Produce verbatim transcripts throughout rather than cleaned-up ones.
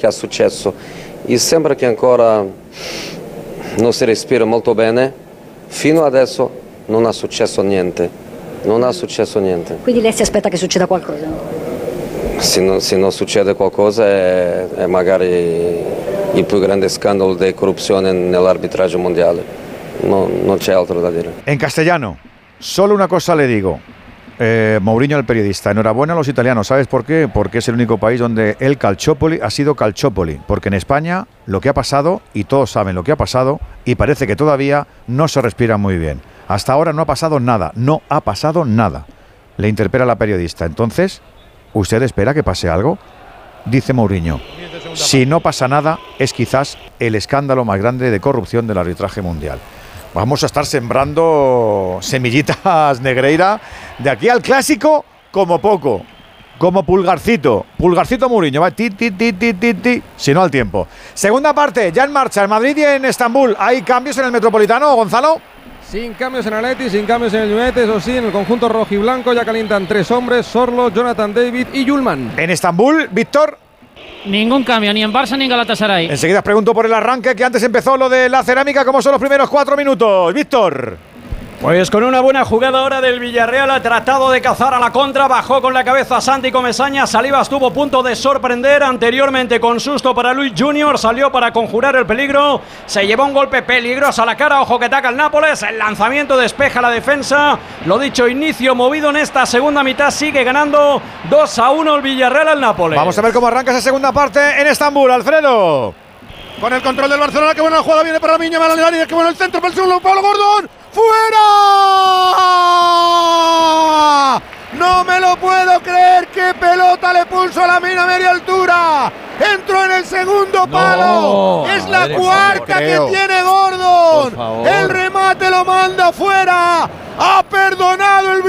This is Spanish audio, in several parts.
che è successo e sembra che ancora non si respira molto bene. Fino adesso non è successo niente, non è successo niente. Quindi lei si aspetta che succeda qualcosa? Se non, se non succede qualcosa è, è magari il più grande scandalo di corruzione nell'arbitraggio mondiale. No, non c'è altro da dire. En castellano, solo una cosa le digo. Eh, Mourinho, el periodista, enhorabuena a los italianos. ¿Sabes por qué? Porque es el único país donde el Calciopoli ha sido Calciopoli. Porque en España lo que ha pasado, y todos saben lo que ha pasado, y parece que todavía no se respira muy bien. Hasta ahora no ha pasado nada, no ha pasado nada. Le interpela la periodista. Entonces, ¿usted espera que pase algo? Dice Mourinho. Si no pasa nada, es quizás el escándalo más grande de corrupción del arbitraje mundial. Vamos a estar sembrando semillitas, Negreira, de aquí al clásico como poco, como pulgarcito, pulgarcito Mourinho, va ti, ti, ti, ti, ti, ti, si no al tiempo. Segunda parte, ya en marcha, en Madrid y en Estambul. ¿Hay cambios en el Metropolitano, Gonzalo? Sin cambios en Atleti, sin cambios en el United, eso sí, en el conjunto rojiblanco ya calientan tres hombres, Sorlo, Jonathan David y Yulman. En Estambul, Víctor. Ningún cambio, ni en Barça ni en Galatasaray. Enseguida os pregunto por el arranque, que antes empezó lo de la cerámica. ¿Cómo son los primeros cuatro minutos? Víctor. Pues con una buena jugada ahora del Villarreal, ha tratado de cazar a la contra, bajó con la cabeza Santi Comesaña, Saliba estuvo a punto de sorprender, anteriormente con susto para Luis Junior, salió para conjurar el peligro, se llevó un golpe peligroso a la cara, ojo que ataca el Nápoles, el lanzamiento despeja la defensa, lo dicho, inicio movido en esta segunda mitad, sigue ganando dos a uno el Villarreal al Nápoles. Vamos a ver cómo arranca esa segunda parte en Estambul, Alfredo. Con el control del Barcelona, qué buena jugada viene para Miña, mal en el área, qué bueno el centro para el segundo, Pablo Gordon. ¡Fuera! No me lo puedo creer, qué pelota le puso a Lamine a media altura. Entró en el segundo palo. No, es la cuarta que tiene Gordon. El remate lo manda fuera. ¡Ha perdonado el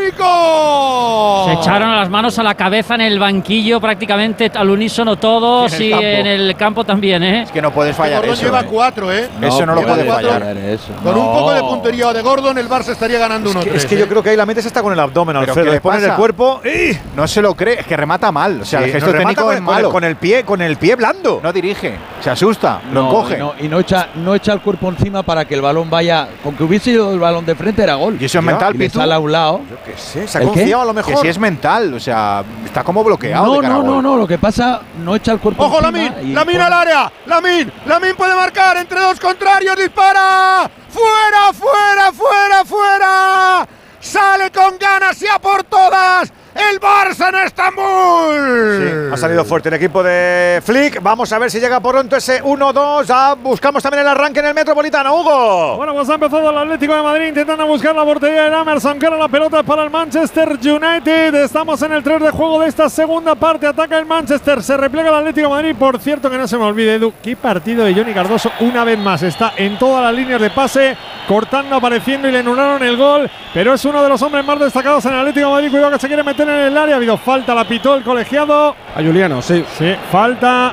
británico! Se echaron las manos a la cabeza en el banquillo prácticamente al unísono todos y en el campo también, ¿eh? Es que no puedes fallar Gordon eso. lleva ¿eh? cuatro, ¿eh? No, eso no lo puede fallar. Eso. Con no. un poco de puntería de Gordon, el Barça estaría ganando uno tres. Es que, es que ¿eh? yo creo que ahí la metes hasta con el abdomen, Alfredo. Le pones el cuerpo y no se lo cree, es que remata mal. O sea, sí, el gesto técnico con, es malo. Con el pie, con el pie blando. No dirige, se asusta, no, lo coge. Y, no, y no, echa, no echa el cuerpo encima para que el balón vaya. Con que hubiese ido el balón de frente era gol. Y eso es ya, mental, y sale a un lado. Yo qué sé, se ha confiado a lo mejor. Que si es mental, o sea, está como bloqueado. No, de cara no, a gol. no, no, lo que pasa, no echa el cuerpo ¡Ojo, encima. Lamine! ¡Lamine al área! ¡Lamine! ¡Lamine puede marcar entre dos contrarios! ¡Dispara! ¡Fuera, fuera, fuera, fuera! ¡Sale con ganas y a por todas! ¡El Barça en Estambul! Sí, ha salido fuerte el equipo de Flick. Vamos a ver si llega pronto ese uno dos. Ya buscamos también el arranque en el Metropolitano, Hugo. Bueno, pues ha empezado el Atlético de Madrid intentando buscar la portería de Emerson, que era la pelota para el Manchester United. Estamos en el tres de juego de esta segunda parte. Ataca el Manchester, se repliega el Atlético de Madrid. Por cierto, que no se me olvide, Edu, qué partido de Johnny Cardoso una vez más. Está en todas las líneas de pase, cortando, apareciendo y le anularon el gol. Pero es uno de los hombres más destacados en el Atlético de Madrid. Cuidado que se quiere meter en el área. Ha habido falta, la pitó el colegiado. A Juliano, sí. Sí, falta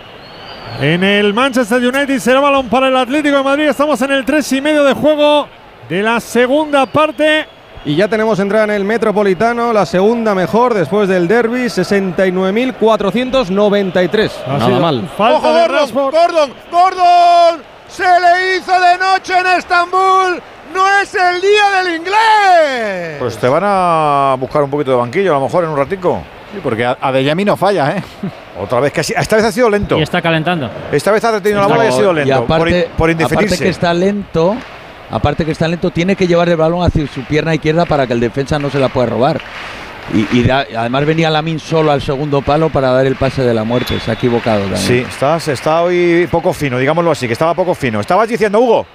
en el Manchester United. Será balón para el Atlético de Madrid. Estamos en el tres y medio de juego de la segunda parte. Y ya tenemos entrada en el Metropolitano, la segunda mejor después del derbi, sesenta y nueve mil cuatrocientos noventa y tres. Nada mal. Falta ¡Ojo, de Gordon! ¡Gordon! ¡Gordon! ¡Se le hizo de noche en Estambul! ¡No es el día del inglés! Pues te van a buscar un poquito de banquillo, a lo mejor en un ratico. Sí, porque Adeyemi no falla, ¿eh? Otra vez que así, esta vez ha sido lento. Y está calentando. Esta vez ha retenido la bola y ha sido lento. Y aparte, por, por indefinirse. Aparte que está lento, aparte que está lento, tiene que llevar el balón hacia su pierna izquierda para que el defensa no se la pueda robar. Y, y da, además venía Lamine solo al segundo palo para dar el pase de la muerte. Se ha equivocado también. Sí, estás, está hoy poco fino, digámoslo así, que estaba poco fino. Estabas diciendo, Hugo.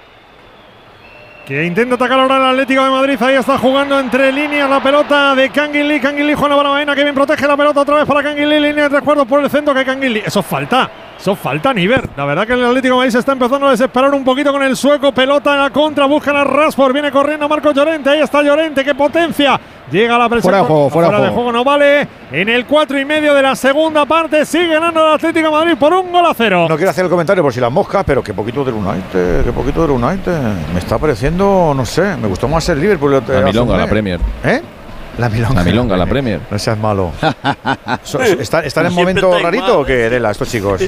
Que intenta atacar ahora el Atlético de Madrid. Ahí está jugando entre líneas la pelota de Canguilí. Canguilí, Juan Baramaena, que bien protege la pelota otra vez para Canguilí. Línea de tres cuartos por el centro que Canguilí. Eso falta. Eso falta nivel. La verdad que el Atlético de Madrid se está empezando a desesperar un poquito con el sueco. Pelota en la contra. Buscan a Rashford. Viene corriendo Marco Llorente. Ahí está Llorente. ¡Qué potencia! Llega la presión. Fuera de juego, fuera, fuera de juego. No vale. En el cuatro y medio de la segunda parte sigue ganando el Atlético de Madrid por un gol a cero. No quiero hacer el comentario por si las moscas, pero qué poquito del United, qué poquito del United. Me está pareciendo, no sé, me gustó más el Liverpool. La milonga, la Premier. ¿Eh? La milonga. La milonga, la Premier. No seas malo. so, ¿Están, ¿Están en momento rarito o qué, Dela, estos chicos?